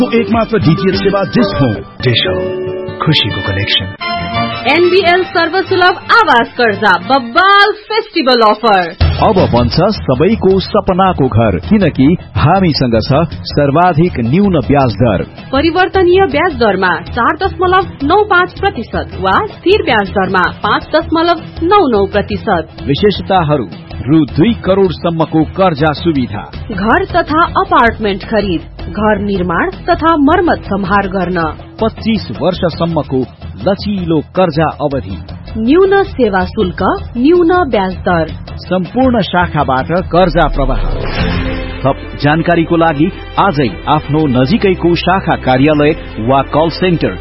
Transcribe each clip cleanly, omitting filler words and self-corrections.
तो एकमात्र डीटीएच सेवा डिश होम। डिश होम, खुशीको कनेक्सन। एनबीएल सर्वसुलभ आवास कर्जा बब्बाल फेस्टिभल अफर। अब बन्छ सबैको सपनाको घर, किनकि हामीसँग छ सर्वाधिक न्यून ब्याज दर। परिवर्तनीय ब्याज दरमा 4.95% वा स्थिर ब्याज दरमा 5.99%। विशेषताहरू: रु 2 करोड़ सम्मको कर्जा सुविधा, घर तथा अपार्टमेन्ट खरिद, घर निर्माण तथा मर्मत सम्हार गर्न, 25 वर्षसम्मको लचिलो कर्जा अवधि, न्यून सेवा शुल्क, न्यून ब्याज दर, सम्पूर्ण शाखाबाट कर्जा प्रवाह। थप जानकारीको लागि आजै आफ्नो नजिकैको शाखा कार्यालय वा कल सेन्टर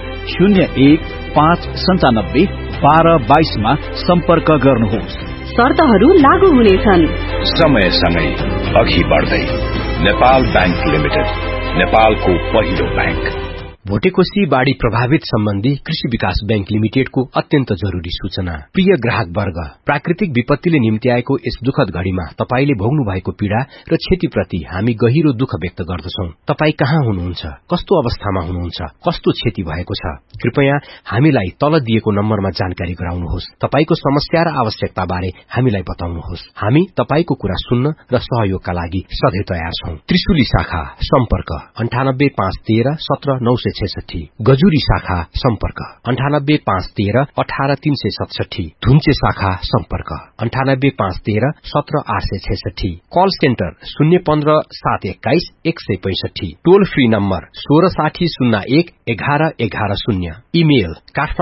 0159 मा सम्पर्क गर्नुहोस्। शर्तहरू लागू हुनेछन्। समयसँगै अघि बढ्दै नेपाल बैंक लिमिटेड, नेपालको पहिलो बैंक। भोटेकोशी बाढ़ी प्रभावित सम्बन्धी कृषि विकास बैंक लिमिटेडको अत्यन्त जरूरी सूचना। प्रिय ग्राहक वर्ग, प्राकृतिक विपत्तिले निम्त्याएको यस दुखद घड़ीमा तपाईले भोग्नु भएको पीड़ा र क्षतिप्रति हामी गहिरो दुःख व्यक्त गर्दछौं। तपाई कहाँ हुनुहुन्छ, कस्तो अवस्थामा हुनुहुन्छ, कस्तो क्षति भएको छ, कृपया हामीलाई तल दिएको नम्बरमा जानकारी गराउनुहोस्। तपाईको समस्या र आवश्यकता बारे हामीलाई बताउनुहोस्। हामी तपाईको कुरा सुन्न र सहयोगका लागि सधैं तयार छौं। त्रिशुली शाखा सम्पर्क 98513 17966, गजुरी शाखा सम्पर्क 98513 18367, धुन्चे शाखा सम्पर्क 98513 17866, कल सेन्टर 015 721 165, टोल फ्री नम्बर 166001 1111, इमेल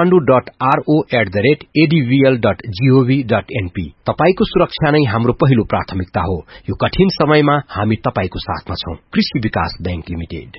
kathmandu.ro@advl.gov.np। तपाईको सुरक्षा नै हाम्रो पहिलो प्राथमिकता हो। यो कठिन समयमा हामी तपाईको साथमा छौं। कृषि विकास बैंक लिमिटेड।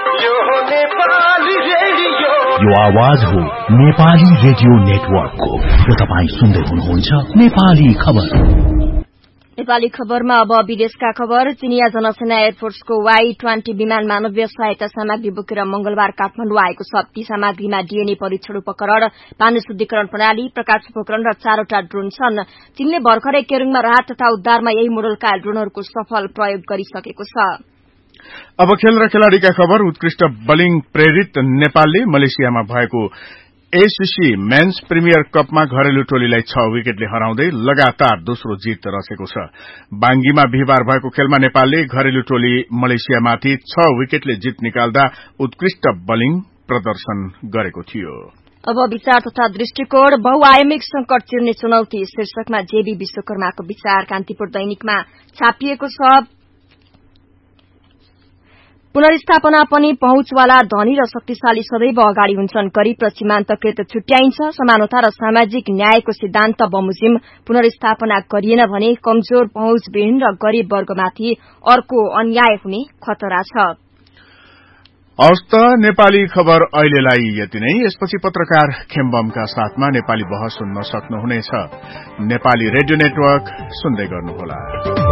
यो आवाज हो नेपाली रेडियो नेटवर्कको। यो तपाई सुन्दै हुनुहुन्छ नेपाली खबर। नेपाली खबरमा अब विदेशका खबर। चिनिया जनसेना एयरफोर्सको Y-20 विमान मानवीय सहायता सामग्री बोकेर मंगलबार काठमाडौँ आएको छ। ती सामग्रीमा डीएनए परीक्षण उपकरण, पानी शुद्धिकरण प्रणाली, प्रकाश उपकरण र 4वटा ड्रोन छन्। चीनले भर्खरै केरुङमा राहत तथा उद्धारमा यही मोडलका ड्रोनहरूको सफल प्रयोग गरिसकेको छ। अब खेल र खेलाड़ीका खबर। उत्कृष्ट बलिङ प्रेरित नेपालले मलेसियामा भएको एसीसी मेन्स प्रिमियर कपमा घरेलु टोलीलाई 6 विकेटले हराउँदै लगातार दोस्रो जित रचेको छ। बाङ्गीमा बिहिबार भएको खेलमा नेपालले घरेलु टोली मलेसियामाथि 6 विकेटले जित निकाल्दा उत्कृष्ट बलिङ प्रदर्शन गरेको थियो। अब विचार तथा दृष्टिकोण। बहुआयामिक संकट चिर्ने चुनौती शीर्षकमा जेबी विश्वकर्माको विचार कान्तिपुर दैनिकमा छापिएको छ। पुनर्स्थापना पनि पहुँचवाला धनी र शक्तिशाली सदैव अगाडि हुन्छन्। गरीब र सीमान्तकृत छुट्याइन्छ। समानता र सामाजिक न्यायको सिद्धान्त बमोजिम पुनर्स्थापना गरिएन भने कमजोर, पहुँचविहीन र गरीब वर्गमाथि अर्को अन्याय हुने खतरा छ। हवस् त नेपाली खबर अहिलेलाई यति नै। यसपछि पत्रकार खेम्बमका साथमा नेपाली बहस सुन्न सक्नुहुनेछ। नेपाली रेडियो नेटवर्क सुन्दै गर्नुहोला।